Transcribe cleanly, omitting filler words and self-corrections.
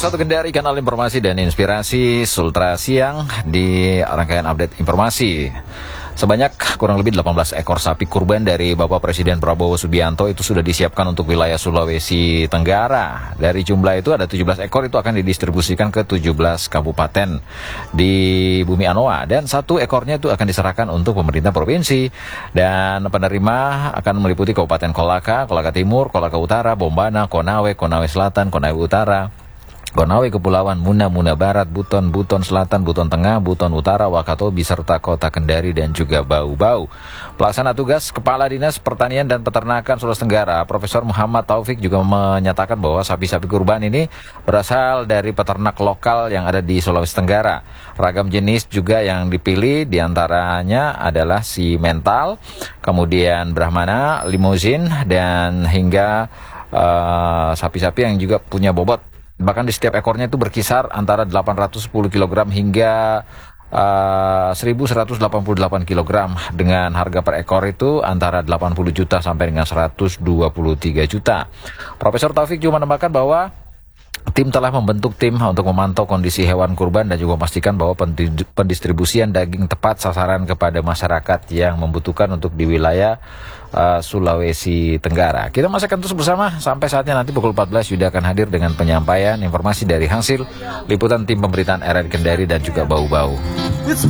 1 Kendari, kanal informasi dan inspirasi Sultra Siang. Di rangkaian update informasi, sebanyak kurang lebih 18 ekor sapi kurban dari Bapak Presiden Prabowo Subianto itu sudah disiapkan untuk wilayah Sulawesi Tenggara. Dari jumlah itu ada 17 ekor itu akan didistribusikan ke 17 kabupaten di Bumi Anoa, dan 1 ekornya itu akan diserahkan untuk pemerintah provinsi. Dan penerima akan meliputi Kabupaten Kolaka, Kolaka Timur, Kolaka Utara, Bombana, Konawe, Konawe Selatan, Konawe Utara, Konawe Kepulauan, Muna, Muna Barat, Buton, Buton Selatan, Buton Tengah, Buton Utara, Wakatobi, serta Kota Kendari dan juga Bau-Bau. Pelaksana tugas Kepala Dinas Pertanian dan Peternakan Sulawesi Tenggara, Profesor Muhammad Taufik, juga menyatakan bahwa sapi-sapi kurban ini berasal dari peternak lokal yang ada di Sulawesi Tenggara. Ragam jenis juga yang dipilih, diantaranya adalah si mental, kemudian Brahmana, Limousin, dan hingga sapi-sapi yang juga punya bobot. Bahkan di setiap ekornya itu berkisar antara 810 kg hingga 1188 kg, dengan harga per ekor itu antara 80 juta sampai dengan 123 juta. Profesor Taufik juga menambahkan bahwa tim telah membentuk tim untuk memantau kondisi hewan kurban dan juga memastikan bahwa pendistribusian daging tepat sasaran kepada masyarakat yang membutuhkan untuk di wilayah Sulawesi Tenggara. Kita masih akan terus bersama sampai saatnya nanti pukul 14 Yuda akan hadir dengan penyampaian informasi dari hasil liputan tim pemberitaan RRI Kendari dan juga Bau-Bau.